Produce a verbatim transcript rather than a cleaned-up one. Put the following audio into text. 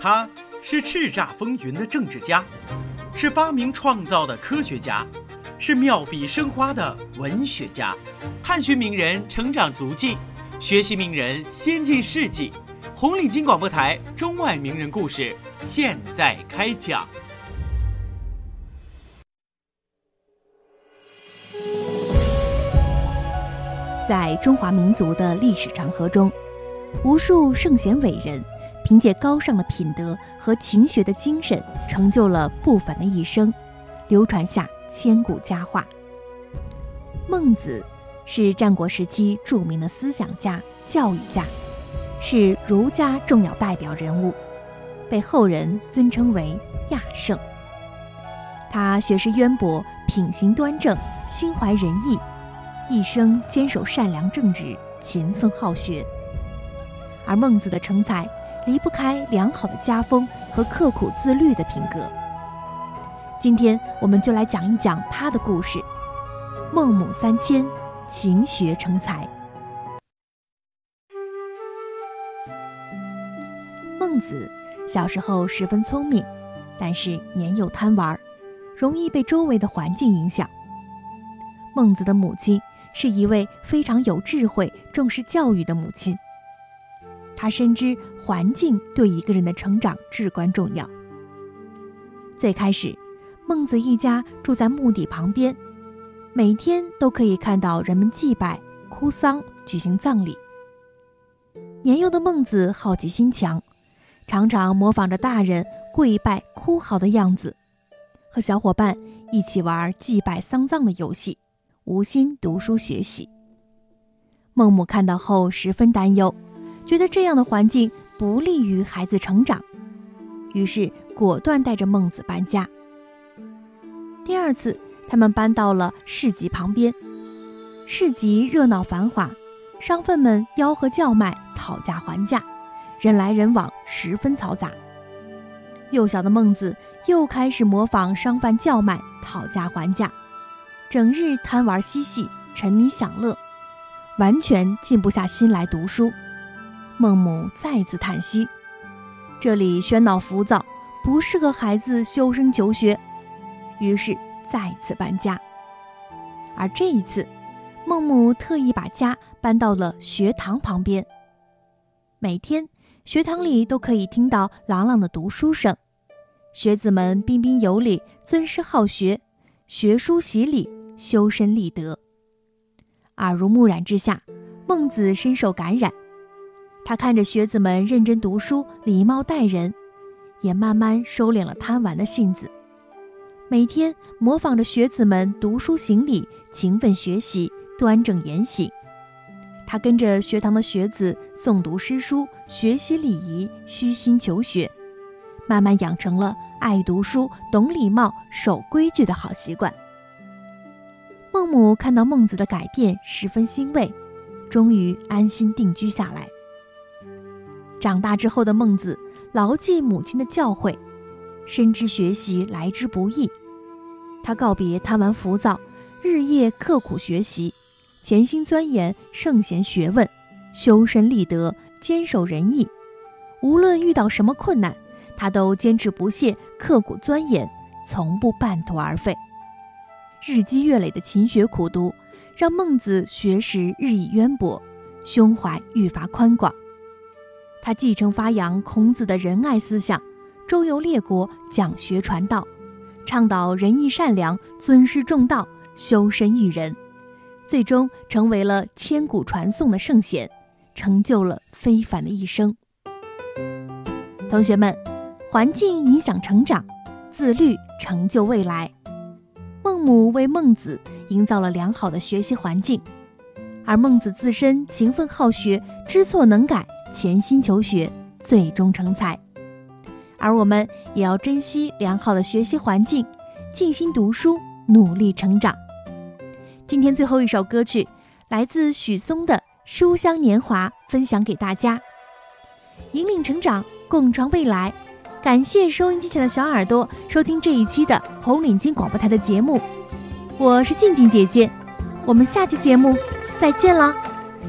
他是叱咤风云的政治家，是发明创造的科学家，是妙笔生花的文学家。探寻名人成长足迹，学习名人先进事迹。红领巾广播台中外名人故事现在开讲。 在中华民族的历史长河中，无数圣贤伟人凭借高尚的品德和勤学的精神，成就了不凡的一生，流传下千古佳话。孟子是战国时期著名的思想家、教育家，是儒家重要代表人物，被后人尊称为亚圣。他学识渊博，品行端正，心怀仁义，一生坚守善良正直，勤奋好学。而孟子的成才离不开良好的家风和刻苦自律的品格。今天我们就来讲一讲他的故事。孟母三迁，勤学成才。孟子小时候十分聪明，但是年幼贪玩，容易被周围的环境影响。孟子的母亲是一位非常有智慧、重视教育的母亲。她深知环境对一个人的成长至关重要。最开始，孟子一家住在墓地旁边，每天都可以看到人们祭拜、哭丧、举行葬礼。年幼的孟子好奇心强，常常模仿着大人跪拜哭嚎的样子，和小伙伴一起玩祭拜丧葬的游戏，无心读书学习。孟母看到后十分担忧，觉得这样的环境不利于孩子成长，于是果断带着孟子搬家。第二次，他们搬到了市集旁边。市集热闹繁华，商贩们吆喝叫卖，讨价还价，人来人往，十分嘈杂。幼小的孟子又开始模仿商贩叫卖，讨价还价，整日贪玩嬉戏，沉迷享乐，完全静不下心来读书。孟母再次叹息，这里喧闹浮躁，不适合孩子修身求学，于是再次搬家。而这一次，孟母特意把家搬到了学堂旁边。每天学堂里都可以听到朗朗的读书声，学子们彬彬有礼，尊师好学，学书习礼，修身立德。耳濡目染之下，孟子深受感染。他看着学子们认真读书，礼貌待人，也慢慢收敛了贪玩的性子。每天模仿着学子们读书行礼，勤奋学习，端正言行。他跟着学堂的学子诵读诗书，学习礼仪，虚心求学，慢慢养成了爱读书、懂礼貌、守规矩的好习惯。孟母看到孟子的改变，十分欣慰，终于安心定居下来。长大之后的孟子牢记母亲的教诲，深知学习来之不易。他告别贪玩浮躁，日夜刻苦学习，潜心钻研圣贤学问，修身立德，坚守仁义。无论遇到什么困难，他都坚持不懈，刻苦钻研，从不半途而废。日积月累的勤学苦读，让孟子学识日益渊博，胸怀愈发宽广。他继承发扬孔子的仁爱思想，周游列国，讲学传道，倡导仁义善良，尊师重道，修身育人，最终成为了千古传颂的圣贤，成就了非凡的一生。同学们，环境影响成长，自律成就未来。孟母为孟子营造了良好的学习环境，而孟子自身勤奋好学，知错能改，潜心求学，最终成才。而我们也要珍惜良好的学习环境，静心读书，努力成长。今天最后一首歌曲来自许嵩的《书香年华》，分享给大家。引领成长，共创未来。感谢收音机前的小耳朵收听这一期的红领巾广播台的节目，我是静静姐姐，我们下期节目再见啦。